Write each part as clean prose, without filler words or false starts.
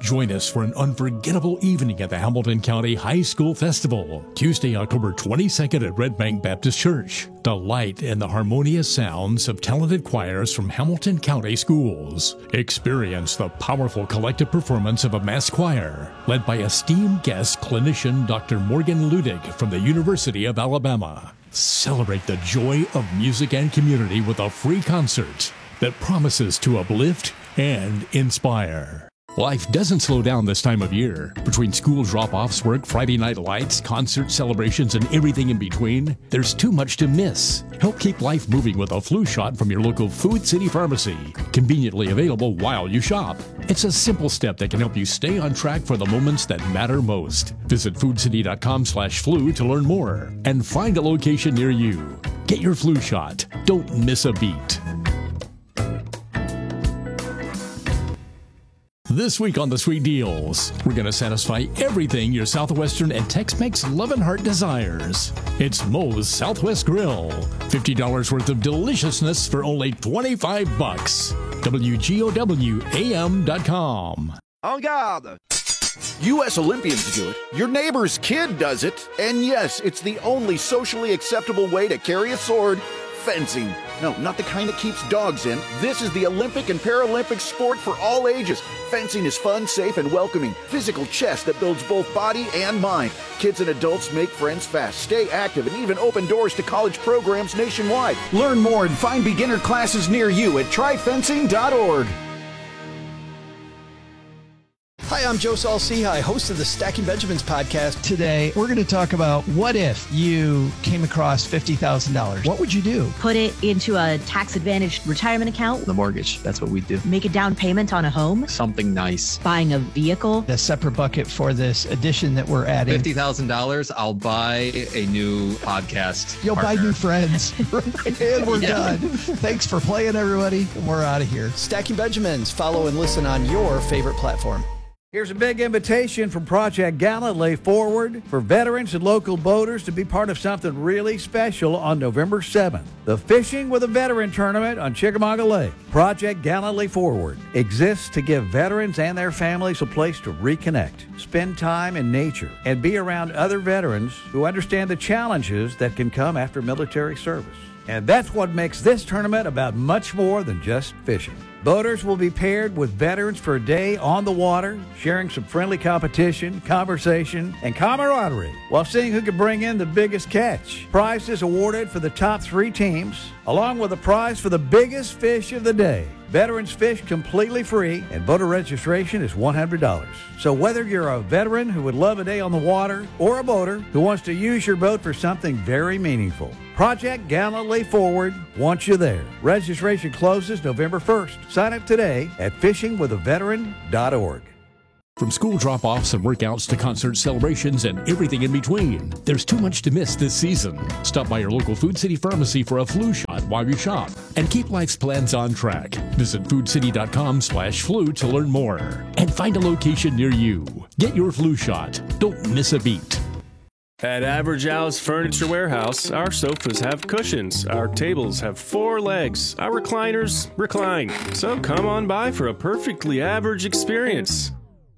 Join us for an unforgettable evening at the Hamilton County High School Festival, Tuesday, October 22nd at Red Bank Baptist Church. Delight in the harmonious sounds of talented choirs from Hamilton County schools. Experience the powerful collective performance of a mass choir, led by esteemed guest clinician Dr. Morgan Ludig from the University of Alabama. Celebrate the joy of music and community with a free concert that promises to uplift and inspire. Life doesn't slow down this time of year. Between school drop-offs, work, Friday night lights, concert celebrations, and everything in between, there's too much to miss. Help keep life moving with a flu shot from your local Food City Pharmacy, conveniently available while you shop. It's a simple step that can help you stay on track for the moments that matter most. Visit foodcity.com/flu to learn more and find a location near you. Get your flu shot. Don't miss a beat. This week on the Sweet Deals, we're going to satisfy everything your Southwestern and Tex-Mex love and heart desires. It's Moe's Southwest Grill. $50 worth of deliciousness for only $25. WGOWAM.com. En garde! U.S. Olympians do it. Your neighbor's kid does it. And yes, it's the only socially acceptable way to carry a sword. Fencing. No, not the kind that keeps dogs in. This is the Olympic and Paralympic sport for all ages. Fencing is fun, safe, and welcoming. Physical chess that builds both body and mind. Kids and adults make friends fast, stay active, and even open doors to college programs nationwide. Learn more and find beginner classes near you at tryfencing.org. Hi, I'm Joe Saul-Sehy, host of the Stacking Benjamins podcast. Today, we're going to talk about what if you came across $50,000. What would you do? Put it into a tax-advantaged retirement account. The mortgage, that's what we do. Make a down payment on a home. Something nice. Buying a vehicle. A separate bucket for this addition that we're adding. $50,000, I'll buy a new podcast You'll partner. buy new friends. And we're done. Thanks for playing, everybody. We're out of here. Stacking Benjamins. Follow and listen on your favorite platform. Here's a big invitation from Project Gallantly Forward for veterans and local boaters to be part of something really special on November 7th. The Fishing with a Veteran Tournament on Chickamauga Lake. Project Gallantly Forward exists to give veterans and their families a place to reconnect, spend time in nature, and be around other veterans who understand the challenges that can come after military service. And that's what makes this tournament about much more than just fishing. Boaters will be paired with veterans for a day on the water, sharing some friendly competition, conversation, and camaraderie while seeing who can bring in the biggest catch. Prizes awarded for the top 3 teams, along with a prize for the biggest fish of the day. Veterans fish completely free, and boater registration is $100. So whether you're a veteran who would love a day on the water or a boater who wants to use your boat for something very meaningful, Project Gallantly Forward wants you there. Registration closes November 1st. Sign up today at fishingbwithaveteran.org. From school drop-offs and workouts to concert celebrations and everything in between, there's too much to miss this season. Stop by your local Food City Pharmacy for a flu shot while you shop and keep life's plans on track. Visit foodcity.com/flu to learn more and find a location near you. Get your flu shot. Don't miss a beat. At Average Al's Furniture Warehouse, our sofas have cushions, our tables have 4 legs, our recliners recline. So come on by for a perfectly average experience.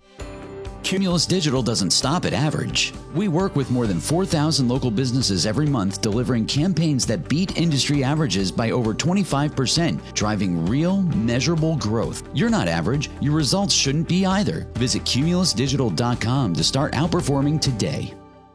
Cumulus Digital doesn't stop at average. We work with more than 4,000 local businesses every month, delivering campaigns that beat industry averages by over 25%, driving real, measurable growth. You're not average. Your results shouldn't be either. Visit cumulusdigital.com to start outperforming today.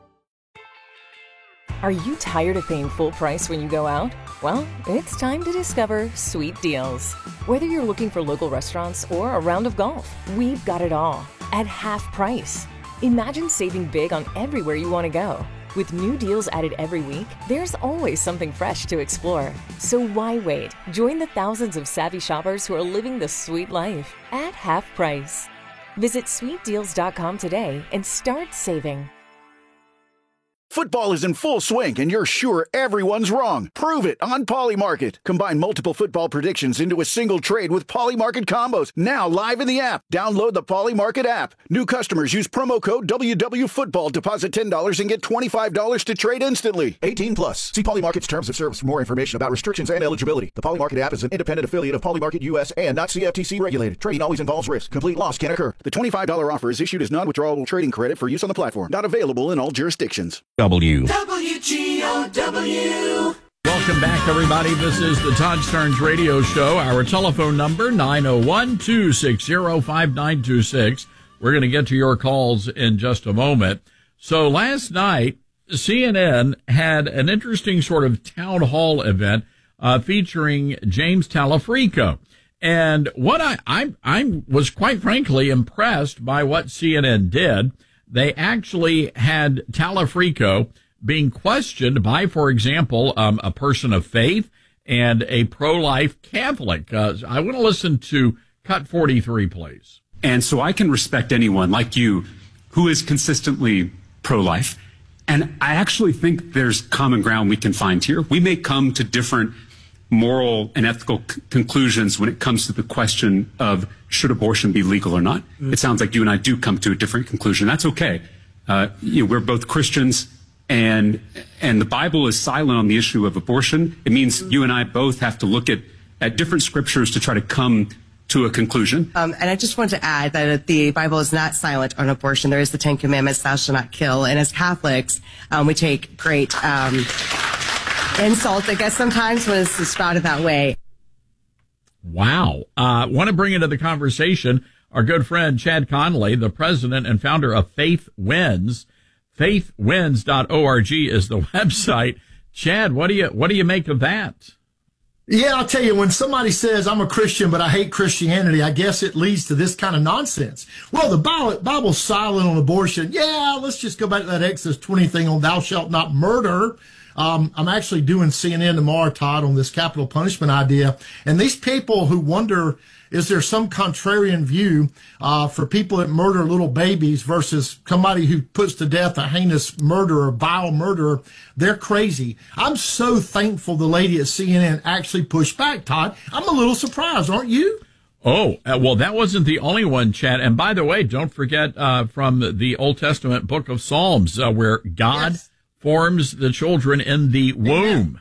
Are you tired of paying full price when you go out? Well, it's time to discover Sweet Deals. Whether you're looking for local restaurants or a round of golf, we've got it all at half price. Imagine saving big on everywhere you want to go. With new deals added every week, there's always something fresh to explore. So why wait? Join the thousands of savvy shoppers who are living the sweet life at half price. Visit sweetdeals.com today and start saving. Football is in full swing, and you're sure everyone's wrong. Prove it on Polymarket. Combine multiple football predictions into a single trade with Polymarket combos. Now live in the app. Download the Polymarket app. New customers use promo code WWFootball. Deposit $10 and get $25 to trade instantly. 18 plus. See Polymarket's terms of service for more information about restrictions and eligibility. The Polymarket app is an independent affiliate of Polymarket US and not CFTC regulated. Trading always involves risk. Complete loss can occur. The $25 offer is issued as non-withdrawable trading credit for use on the platform. Not available in all jurisdictions. WGOW. Welcome back, everybody. This is the Todd Starnes Radio Show. Our telephone number, 901-260-5926. We're going to get to your calls in just a moment. So last night, CNN had an interesting sort of town hall event featuring James Talafrico. And what I was quite frankly impressed by what CNN did. They actually had Talafrico being questioned by, for example, a person of faith and a pro-life Catholic. I want to listen to cut 43, please. And so I can respect anyone like you who is consistently pro-life. And I actually think there's common ground we can find here. We may come to different moral and ethical conclusions when it comes to the question of should abortion be legal or not. It sounds like you and I do come to a different conclusion. That's okay. We're both Christians, and the Bible is silent on the issue of abortion. It means you and I both have to look at different scriptures to try to come to a conclusion. And I just want to add that the Bible is not silent on abortion. There is the 10 Commandments, thou shalt not kill. And as Catholics, we take great insult, I guess, sometimes when it's spouted that way. Wow. Want to bring into the conversation our good friend Chad Conley, the president and founder of Faith Wins. FaithWins.org is the website. Chad, what do you make of that? Yeah, I'll tell you, when somebody says I'm a Christian, but I hate Christianity, I guess it leads to this kind of nonsense. Well, the Bible's silent on abortion. Yeah, let's just go back to that Exodus 20 thing on thou shalt not murder. I'm actually doing CNN tomorrow, Todd, on this capital punishment idea. And these people who wonder, is there some contrarian view for people that murder little babies versus somebody who puts to death a heinous murderer, vile murderer? They're crazy. I'm so thankful the lady at CNN actually pushed back, Todd. I'm a little surprised, aren't you? Oh, well, that wasn't the only one, Chad. And by the way, don't forget from the Old Testament book of Psalms where God forms the children in the womb.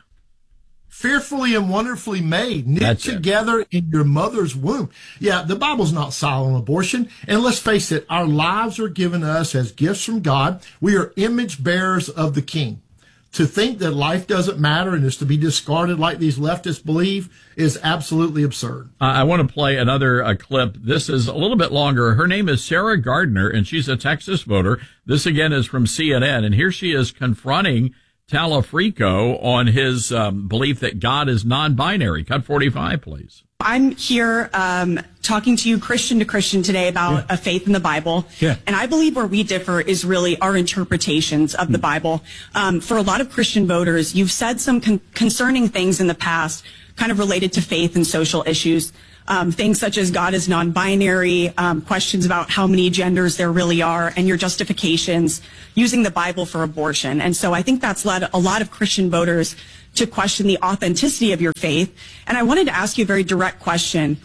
Fearfully and wonderfully made, knit together in your mother's womb. Yeah, the Bible's not silent on abortion. And let's face it, our lives are given us as gifts from God. We are image bearers of the King. To think that life doesn't matter and is to be discarded like these leftists believe is absolutely absurd. I want to play another clip. This is a little bit longer. Her name is Sarah Gardner, and she's a Texas voter. This, again, is from CNN, and here she is confronting Talafrico on his belief that God is non-binary. Cut 45, please. I'm here talking to you Christian to Christian today about a faith in the Bible. Yeah. And I believe where we differ is really our interpretations of the Bible. For a lot of Christian voters, you've said some concerning things in the past kind of related to faith and social issues. Things such as God is non-binary, questions about how many genders there really are, and your justifications using the Bible for abortion. And so I think that's led a lot of Christian voters to question the authenticity of your faith. And I wanted to ask you a very direct question.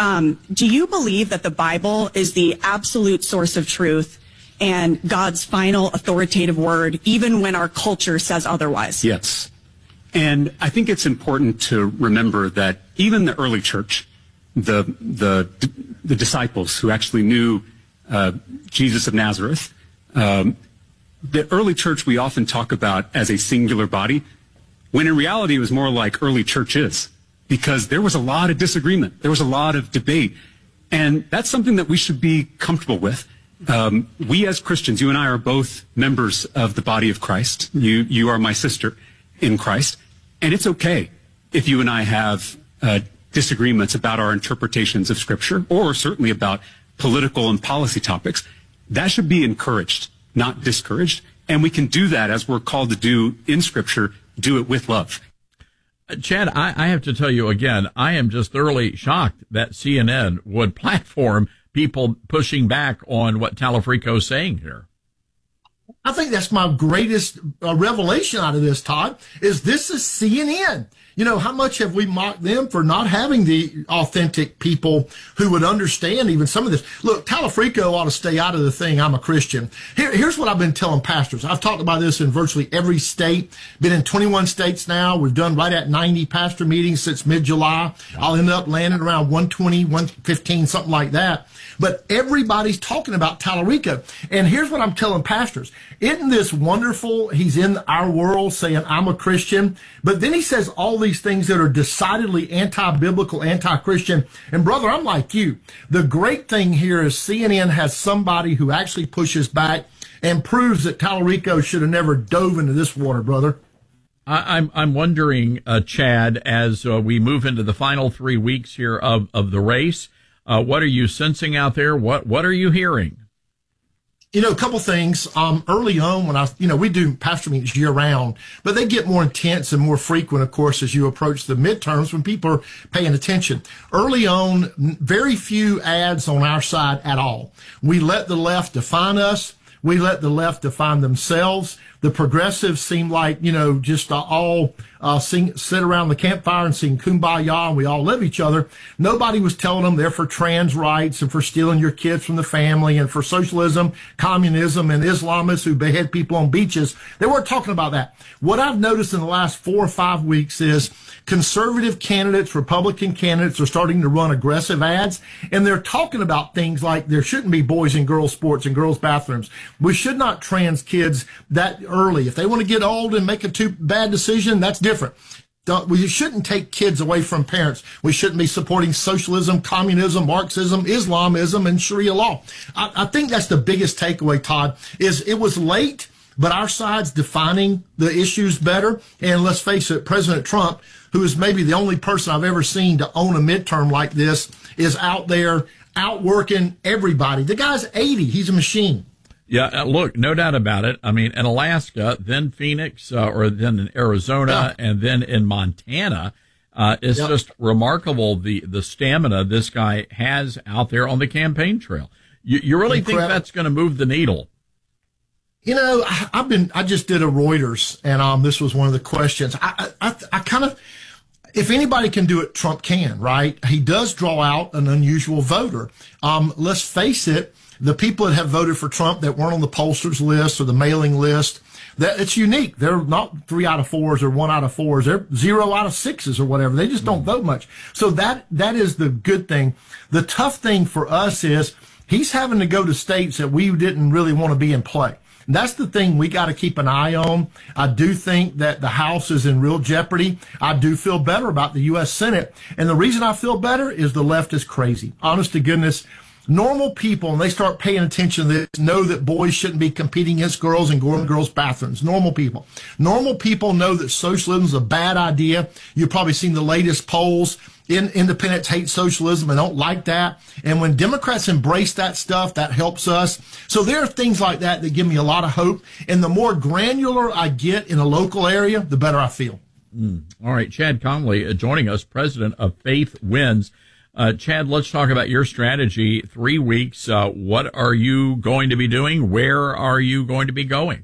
Do you believe that the Bible is the absolute source of truth and God's final authoritative word, even when our culture says otherwise? Yes. And I think it's important to remember that even the early church, the disciples who actually knew Jesus of Nazareth, the early church we often talk about as a singular body, when in reality it was more like early churches, because there was a lot of disagreement. There was a lot of debate. And that's something that we should be comfortable with. We as Christians, you and I are both members of the body of Christ. You are my sister in Christ. And it's okay if you and I have disagreements about our interpretations of Scripture, or certainly about political and policy topics. That should be encouraged, not discouraged. And we can do that, as we're called to do in Scripture, do it with love. Chad, I have to tell you again, I am just thoroughly shocked that CNN would platform people pushing back on what Talafrico is saying here. I think that's my greatest revelation out of this, Todd, is this is CNN. You know, how much have we mocked them for not having the authentic people who would understand even some of this? Look, Talafrico ought to stay out of the thing, I'm a Christian. Here's what I've been telling pastors. I've talked about this in virtually every state, been in 21 states now. We've done right at 90 pastor meetings since mid-July. I'll end up landing around 120, 115, something like that. But everybody's talking about Talarico. And here's what I'm telling pastors. Isn't this wonderful? He's in our world saying, I'm a Christian. But then he says all these things that are decidedly anti-biblical, anti-Christian. And brother, I'm like you. The great thing here is CNN has somebody who actually pushes back and proves that Talarico should have never dove into this water, brother. I'm wondering, Chad, as we move into the final 3 weeks here of the race, what are you sensing out there? What are you hearing? You know, a couple things. Early on when we do pastor meetings year round, but they get more intense and more frequent, of course, as you approach the midterms when people are paying attention. Early on, very few ads on our side at all. We let the left define us. We let the left define themselves. The progressives seem like, just all sit around the campfire and sing Kumbaya, and we all love each other. Nobody was telling them they're for trans rights and for stealing your kids from the family and for socialism, communism, and Islamists who behead people on beaches. They weren't talking about that. What I've noticed in the last 4 or 5 weeks is conservative candidates, Republican candidates are starting to run aggressive ads, and they're talking about things like there shouldn't be boys and girls sports and girls bathrooms. We should not trans kids that early. If they want to get old and make a too bad decision, that's different. We shouldn't take kids away from parents. We shouldn't be supporting socialism, communism, Marxism, Islamism, and Sharia law. I think that's the biggest takeaway, Todd, is it was late, but our side's defining the issues better. And let's face it, President Trump, who is maybe the only person I've ever seen to own a midterm like this, is out there outworking everybody. The guy's 80. He's a machine. Yeah, look, no doubt about it. I mean, in Alaska, then Phoenix, or then in Arizona, and then in Montana, it's just remarkable the stamina this guy has out there on the campaign trail. You really think that's going to move the needle? You know, I just did a Reuters, and this was one of the questions. I kind of, if anybody can do it, Trump can, right? He does draw out an unusual voter. Let's face it. The people that have voted for Trump that weren't on the pollsters list or the mailing list, that it's unique. They're not 3 out of 4s or 1 out of 4s. They're 0 out of 6s or whatever. They just don't vote much. So that is the good thing. The tough thing for us is he's having to go to states that we didn't really want to be in play. And that's the thing we got to keep an eye on. I do think that the House is in real jeopardy. I do feel better about the U.S. Senate. And the reason I feel better is the left is crazy. Honest to goodness. Normal people, and they start paying attention to this, know that boys shouldn't be competing against girls and going to girls' bathrooms. Normal people know that socialism is a bad idea. You've probably seen the latest polls. Independents hate socialism and don't like that. And when Democrats embrace that stuff, that helps us. So there are things like that that give me a lot of hope. And the more granular I get in a local area, the better I feel. All right, Chad Conley joining us, president of Faith Wins. Chad, let's talk about your strategy. 3 weeks. What are you going to be doing? Where are you going to be going?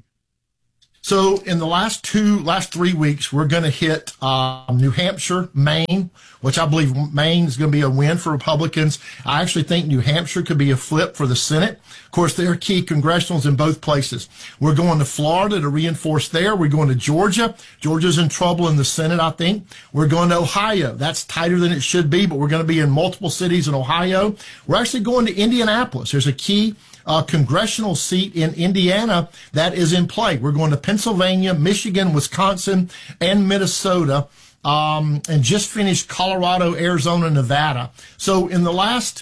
So in the last 3 weeks, we're going to hit New Hampshire, Maine, which I believe Maine is going to be a win for Republicans. I actually think New Hampshire could be a flip for the Senate. Of course, there are key congressionals in both places. We're going to Florida to reinforce there. We're going to Georgia. Georgia's in trouble in the Senate, I think. We're going to Ohio. That's tighter than it should be, but we're going to be in multiple cities in Ohio. We're actually going to Indianapolis. There's a key congressional seat in Indiana that is in play. We're going to Pennsylvania, Michigan, Wisconsin, and Minnesota, and just finished Colorado, Arizona, Nevada. So in the last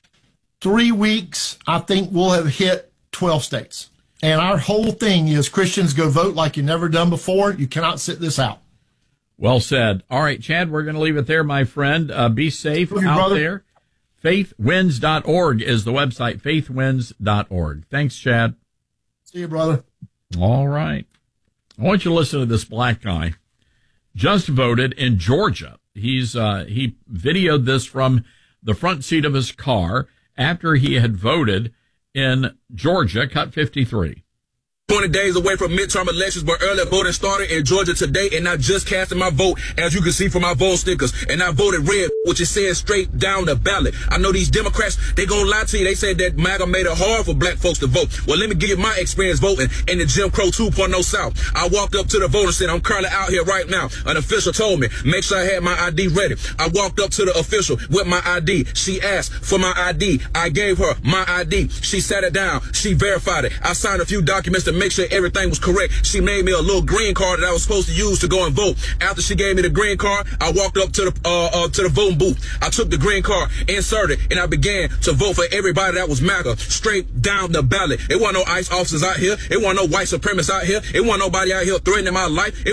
3 weeks, I think we'll have hit 12 states. And our whole thing is Christians go vote like you've never done before. You cannot sit this out. Well said. All right, Chad, we're going to leave it there, my friend. Be safe out there. FaithWins.org is the website, faithwins.org. Thanks, Chad. See you, brother. All right. I want you to listen to this black guy. Just voted in Georgia. He videoed this from the front seat of his car after he had voted in Georgia, Cut 53. 20 days away from midterm elections, but early voting started in Georgia today, and I just casted my vote, as you can see from my vote stickers, and I voted red, which is said straight down the ballot. I know these Democrats, they gonna lie to you. They said that MAGA made it hard for black folks to vote. Well, let me give you my experience voting in the Jim Crow 2.0 South. I walked up to the voter center. I'm currently out here right now. An official told me, make sure I had my ID ready. I walked up to the official with my ID. She asked for my ID. I gave her my ID. She sat it down. She verified it. I signed a few documents to make sure everything was correct. She made me a little green card that I was supposed to use to go and vote. After she gave me the green card, I walked up to the voting booth. I took the green card, inserted, and I began to vote for everybody that was MAGA, straight down the ballot. It wasn't no ICE officers out here. It wasn't no white supremacists out here. It wasn't nobody out here threatening my life. It